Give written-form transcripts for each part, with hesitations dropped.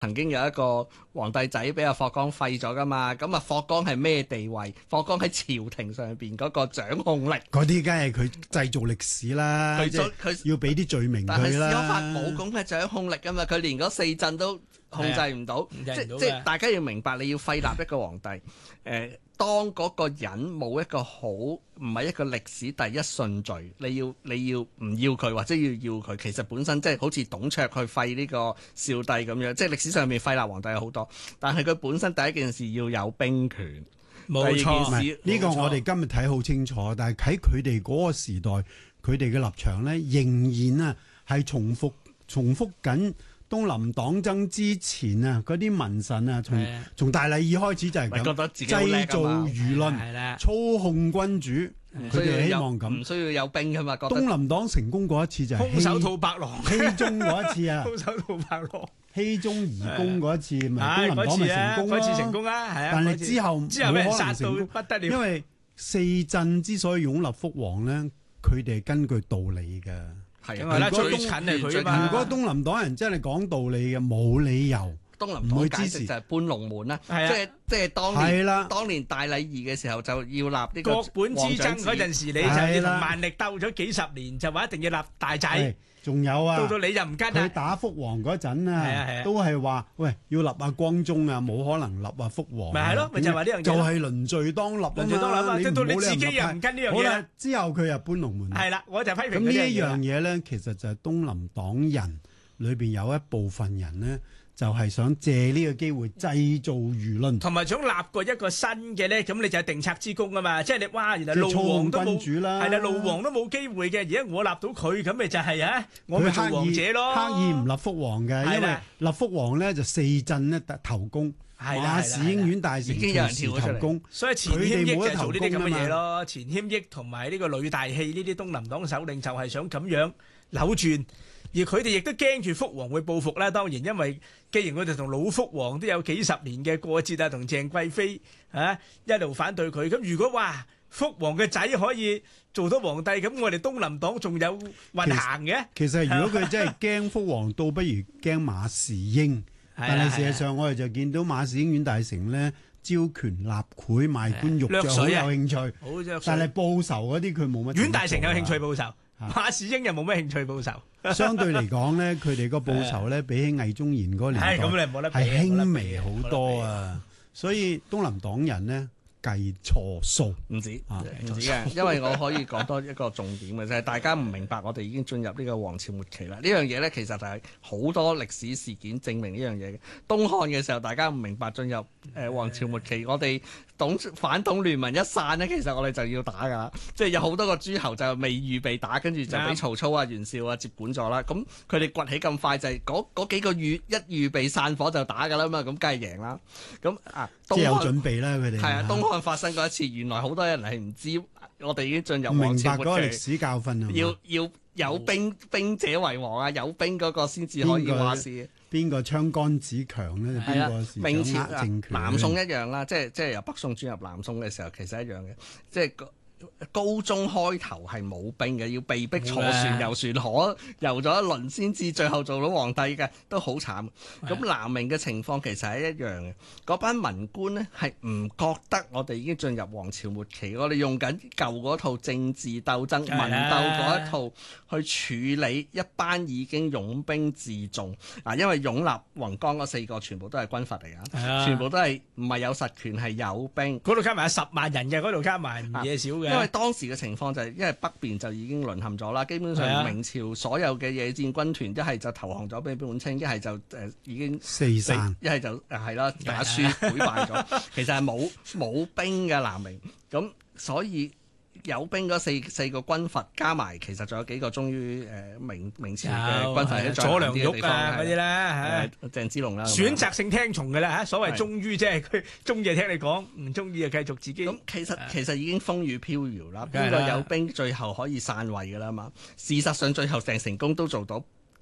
曾經有一個皇帝仔俾阿霍光廢咗噶嘛，咁啊霍光係咩地位？霍光喺朝廷上邊嗰個掌控力， 嗰啲梗係佢製造歷史啦， 佢要俾啲罪名但係佢啦。 司法冇咁嘅掌控力噶嘛，佢連嗰4鎮都控制唔到，即係大家要明白，你要廢立一個皇帝，當嗰個人冇一個好，唔係一個歷史第一順序，你要唔要佢或者要佢，其實本身即係好似董卓去廢呢個少帝咁樣，即係歷史上面廢立皇帝有好多，但係佢本身第一件事要有兵權， 冇錯， 第二件事呢個我哋今日睇好清楚，但係喺佢哋嗰個時代，佢哋嘅立場咧仍然啊係重複緊東林黨爭之前啊，嗰啲民臣啊，從大禮二開始就係咁， 覺得自己好叻製造輿論，操控君主，佢哋希望咁， 唔需要有兵噶嘛。覺得東林黨成功嗰一次就係空手套白狼， 熙宗嗰一次啊， 空手套白狼， 熙宗移宮嗰一次，咪東林黨咪成功咯， 嗰次成功啊，係啊。 但係之後冇俾人可殺到能成功， 不得了。 因為4鎮之所以擁立福王咧，佢哋係根據道理嘅。 係啦， 如果最近係佢嘛。 如果東林黨人真係講道理嘅，冇理由東林黨解釋就係搬龍門啦，即係當年大禮儀嘅時候就要立呢個國本之爭嗰陣時，你就要同萬曆鬥咗幾十年，就話一定要立大仔。 仲有啊， 到你就唔跟啦。 佢打福王嗰陣啊，都係話喂要立阿光宗啊，冇可能立阿福王。 咪係咯，咪就係話呢樣嘢。 就係輪序當立啊嘛， 到你自己又唔跟呢樣嘢。 好啦，之後佢又搬龍門。 係啦，我就批評咁呢一樣嘢咧，其實就係東林黨人裏邊有一部分人咧，就係想借呢個機會製造輿論， 同埋想立過一個新嘅咧，咁你就係定策之功啊嘛！即係你哇，原來路王都冇，係啦，路王都冇機會嘅，而家我立到佢，咁咪就係啊，我咪做王者咯。 刻意唔立福王嘅，因為立福王咧就4鎮咧投功，馬士英院大成隨時投功， 所以錢謙益就做呢啲咁嘅嘢咯。錢謙益同埋呢個呂大器呢啲東林黨首領就係想咁樣扭轉。而佢哋亦都驚住福王會報復啦，當然因為既然佢哋同老福王都有幾十年嘅過節啊，同鄭貴妃一路反對佢，咁如果話福王嘅仔可以做到皇帝，咁我哋東林黨仲有運行嘅。 其實如果佢真係驚福王，倒不如驚馬士英。但係事實上我哋就見到馬士英院大成咧，招權立賄賣官鬻爵好有興趣，但係報仇嗰啲佢冇乜。 院大成有興趣報仇，馬士英又冇乜興趣報仇。 相對嚟講咧，佢哋個報仇咧，比起魏忠賢嗰個年代係輕微好多啊，所以東林黨人咧計錯數， 唔止嘅，因為我可以講多一個重點嘅，就係大家唔明白我哋已經進入呢個皇朝末期啦。呢樣嘢咧，其實就係好多歷史事件證明呢樣嘢嘅。東漢嘅時候，大家唔明白進入皇朝末期，我哋反董聯盟一散呢，其實我哋就要打㗎啦。即係有好多個諸侯就未預備打，跟住就俾曹操啊、袁紹啊接管咗啦。咁佢哋崛起咁快，就係嗰幾個月一預備散伙就打㗎啦嘛。咁梗係贏啦。咁即係有準備啦，佢哋係啊，東漢發生過一次，原來好多人係唔知，我哋已經進入皇朝末期。 明白嗰個歷史教訓啊！ 要有兵者為王啊，有兵嗰個先至可以話事。 邊個槍桿子強咧？邊個是掌握政權？ 南宋一樣啦，即係由北宋轉入南宋嘅時候，其實一樣嘅，即係高宗開頭係冇兵嘅，要被逼坐船遊船河，遊咗一輪先至最後做到皇帝嘅，都好慘。咁南明嘅情況其實係一樣嘅，嗰班文官呢係唔覺得我哋已經進入皇朝末期，我哋用緊舊嗰套政治鬥爭、民鬥嗰一套去處理一班已經擁兵自重。因為擁立弘光嗰4個全部都係軍閥嚟㗎，全部都係唔係有實權係有兵。 嗰度加埋10萬人嘅，嗰度加埋唔嘢少嘅。 因為當時嘅情況就係，因為北邊就已經淪陷咗啦，基本上明朝所有嘅野戰軍團一係就投降咗俾滿清，一係就已經四散，一係就係啦打輸潰敗咗。其實係冇兵嘅南明，咁所以有兵嗰四個軍閥加埋，其實仲有幾個忠於明朝嘅軍閥， 左良玉啊嗰啲啦， 鄭芝龍啦， 選擇性聽從嘅啦嚇，所謂忠於即係佢中意聽你講，唔中意就繼續自己。 咁其實已經風雨飄搖啦，邊個有兵最後可以篡位㗎啦嘛？事實上最後鄭成功都做到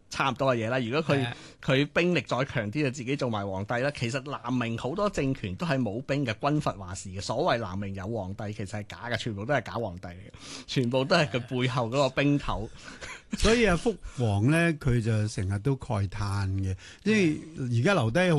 差唔多嘅嘢啦。如果佢兵力再強啲，就自己做埋皇帝啦。其實南明好多政權都係冇兵嘅，軍閥話事嘅。所謂南明有皇帝，其實係假嘅，全部都係假皇帝嚟嘅，全部都係佢背後嗰個兵頭。 所以福王咧，佢就成日都慨嘆嘅，即係而家留低好